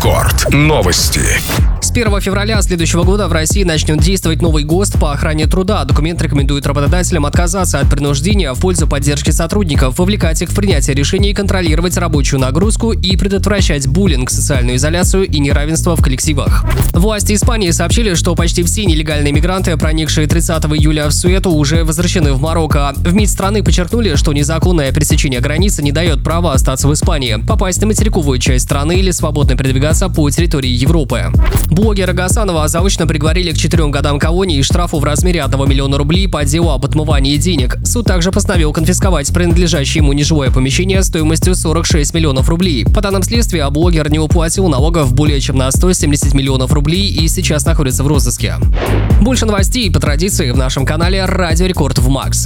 Рекорд. Новости. С 1 февраля следующего года в России начнет действовать новый ГОСТ по охране труда. Документ рекомендует работодателям отказаться от принуждения в пользу поддержки сотрудников, вовлекать их в принятие решений, контролировать рабочую нагрузку и предотвращать буллинг, социальную изоляцию и неравенство в коллективах. Власти Испании сообщили, что почти все нелегальные мигранты, проникшие 30 июля в Суэту, уже возвращены в Марокко. В МИД страны подчеркнули, что незаконное пересечение границы не дает права остаться в Испании, попасть на материковую часть страны или свободно передвигаться по территории Европы. Блогера Гасанова заочно приговорили к 4 годам колонии и штрафу в размере 1 миллиона рублей по делу об отмывании денег. Суд также постановил конфисковать принадлежащее ему нежилое помещение стоимостью 46 миллионов рублей. По данным следствия, блогер не уплатил налогов более чем на 170 миллионов рублей и сейчас находится в розыске. Больше новостей по традиции в нашем канале Радио Рекорд в Макс.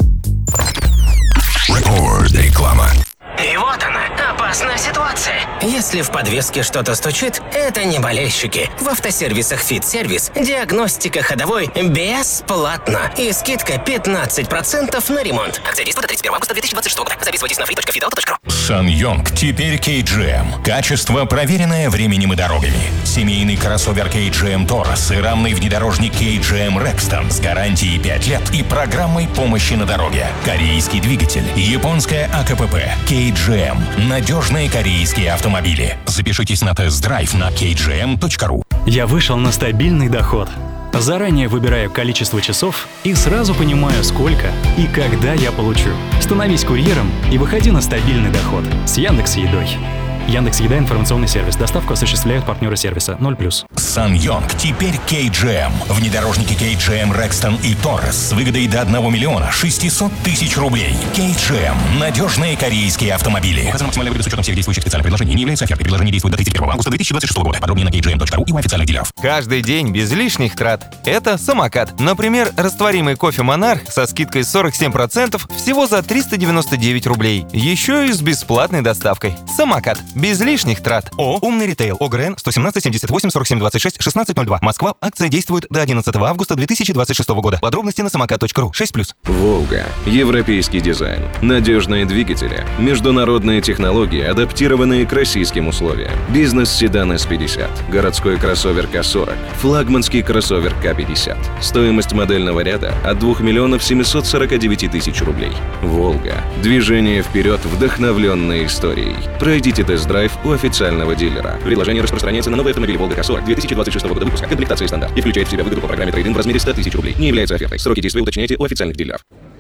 Реклама. И вот она, опасная ситуация. Если в подвеске что-то стучит, это не болельщики. В автосервисах «Фит-сервис» диагностика ходовой бесплатно. И скидка 15% на ремонт. Акция действует до 31 августа 2026 года. Записывайтесь на free.fidauto.ru. SsangYong теперь KGM. Качество, проверенное временем и дорогами. Семейный кроссовер KGM Taurus и рамный внедорожник KGM Rexton с гарантией 5 лет и программой помощи на дороге. Корейский двигатель, японская АКПП, KGM. Надежные корейские автомобили. Запишитесь на тест-драйв на kgm.ru. Я вышел на стабильный доход. Заранее выбираю количество часов и сразу понимаю, сколько и когда я получу. Становись курьером и выходи на стабильный доход с Яндекс.Едой. Яндекс.Еда — информационный сервис. Доставку осуществляют партнеры сервиса 0+. SsangYong теперь KGM. Внедорожники KGM Rexton и Taurus с выгодой до 1 миллиона 600 тысяч рублей. KGM. Надежные корейские автомобили. Указана максимальная выгода с учетом всех действующих специальных предложений. Не является офертой. Предложение действует до 31 августа 2026 года. Подробнее на kgm.ru и у официальных дилеров. Каждый день без лишних трат. Это самокат. Например, растворимый кофе «Монарх» со скидкой 47% всего за 399 рублей. Еще и с бесплатной доставкой. Самокат. Без лишних трат. Умный ритейл. ОГРН 117 78 47 26 1602. Москва. Акция действует до 11 августа 2026 года. Подробности на самокат.ру. 6+. «Волга». Европейский дизайн. Надежные двигатели. Международные технологии, адаптированные к российским условиям. Бизнес-седан S50. Городской кроссовер К40. Флагманский кроссовер К50. Стоимость модельного ряда от 2 миллионов 749 тысяч рублей. «Волга». Движение вперед, вдохновленное историей. Пройдите тест-драйв у официального дилера. Предложение распространяется на новые автомобили «Волга К40» 2026 года выпуска. Комплектация стандарт и включает в себя выгоду по программе трейд-ин в размере 100 тысяч рублей. Не является офертой. Сроки действия уточняйте у официальных дилеров.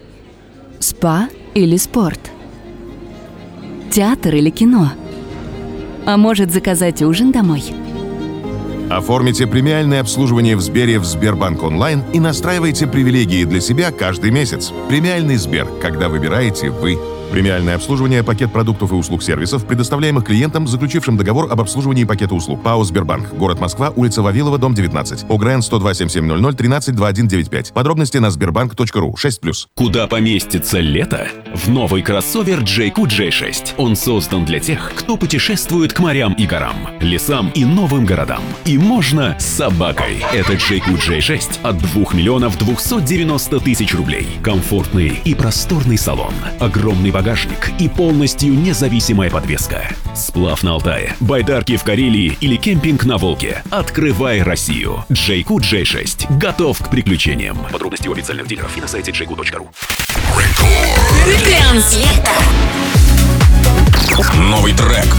Спа или спорт? Театр или кино? А может, заказать ужин домой? Оформите премиальное обслуживание в Сбере в Сбербанк онлайн и настраивайте привилегии для себя каждый месяц. Премиальный Сбер, когда выбираете вы. Премиальное обслуживание, пакет продуктов и услуг сервисов, предоставляемых клиентам, заключившим договор об обслуживании пакета услуг. ПАО «Сбербанк». Город Москва, улица Вавилова, дом 19. ОГРН 102 7700 13 2195. Подробности на sberbank.ru. 6+. Куда поместится лето? В новый кроссовер JQ J6. Он создан для тех, кто путешествует к морям и горам, лесам и новым городам. И можно с собакой. Это JQ J6 от 2 миллионов 290 тысяч рублей. Комфортный и просторный салон. Огромный багажник и полностью независимая подвеска. Сплав на Алтае, байдарки в Карелии или кемпинг на Волге. Открывай Россию. JQ J6 готов к приключениям. Подробности у официальных дилеров и на сайте jq.ru. Новый трек